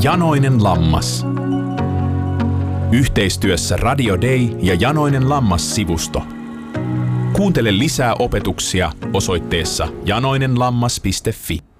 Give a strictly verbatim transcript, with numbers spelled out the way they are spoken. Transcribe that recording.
Janoinen lammas. Yhteistyössä Radio Day ja Janoinen lammas-sivusto. Kuuntele lisää opetuksia osoitteessa janoinenlammas piste fi.